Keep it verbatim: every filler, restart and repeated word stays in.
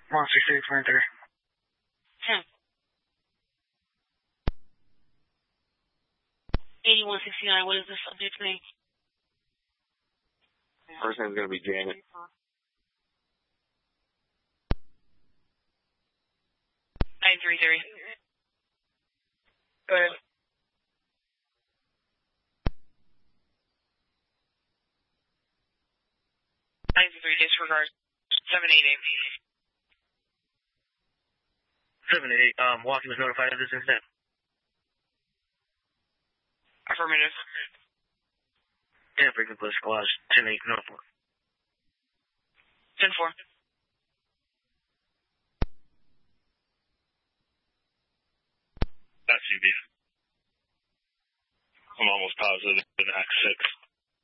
Monster six nine three. ten. eighty-one sixty-nine, what is the subject's name? First name's going to be Janet. nine three three. Go ahead. nine three three, disregard. seven eight eight. seven eight eight, um, Walkie was notified of this incident. Affirmative. ten Frequent Plus Squash, ten eight, Norfolk. ten four. That's U B. I'm almost positive it's an Act six.